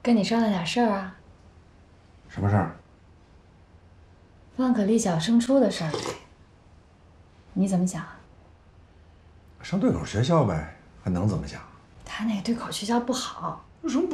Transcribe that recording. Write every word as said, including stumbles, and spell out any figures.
跟你商量点事儿啊。 什么事儿？ 方可丽小升初的事儿，你怎么想？ 上对口学校呗，还能怎么想？ 他那个对口学校不好。 有什么不